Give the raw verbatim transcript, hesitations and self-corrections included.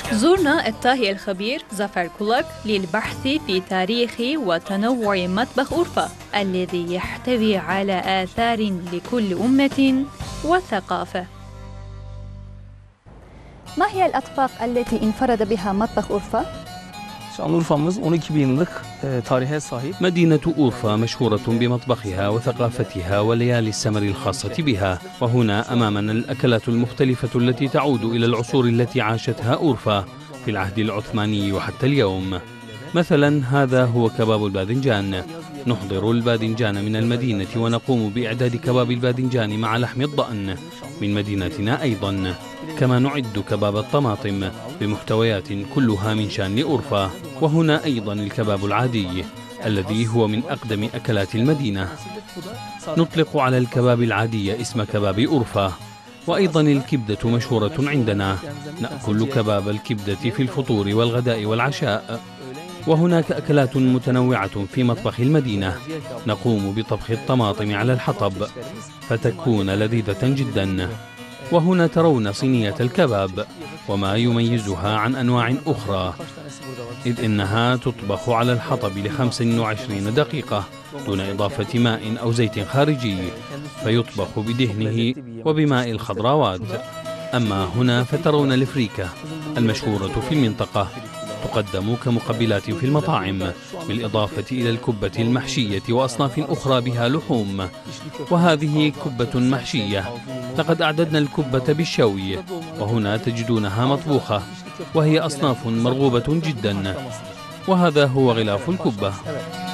زورنا الطاهي الخبير ظفر كولك للبحث في تاريخ وتنوع مطبخ أورفا الذي يحتوي على آثار لكل أمة وثقافة. ما هي الأطباق التي انفرد بها مطبخ أورفا؟ Şanlıurfa'mız on iki bin yıllık tarihe sahip. مدينة أورفا مشهورة بمطبخها وثقافتها وليالي السمر الخاصة بها، وهنا أمامنا الأكلات المختلفة التي تعود إلى العصور التي عاشتها أورفا في العهد العثماني وحتى اليوم. مثلا هذا هو كباب الباذنجان. نحضر الباذنجان من المدينة ونقوم بإعداد كباب الباذنجان مع لحم الضأن من مدينتنا أيضا، كما نعد كباب الطماطم بمحتويات كلها من شان أورفا. وهنا أيضا الكباب العادي الذي هو من أقدم أكلات المدينة. نطلق على الكباب العادي اسم كباب أورفا. وأيضا الكبدة مشهورة عندنا، نأكل كباب الكبدة في الفطور والغداء والعشاء. وهناك أكلات متنوعة في مطبخ المدينة. نقوم بطبخ الطماطم على الحطب فتكون لذيذة جدا. وهنا ترون صينية الكباب وما يميزها عن أنواع أخرى، إذ إنها تطبخ على الحطب لخمس وعشرين دقيقة دون إضافة ماء أو زيت خارجي، فيطبخ بدهنه وبماء الخضروات. أما هنا فترون الفريكة المشهورة في المنطقة، تقدم كمقبلات في المطاعم بالإضافة إلى الكبة المحشية وأصناف أخرى بها لحوم. وهذه كبة محشية، لقد أعددنا الكبة بالشوي، وهنا تجدونها مطبوخة وهي أصناف مرغوبة جدا. وهذا هو غلاف الكبة.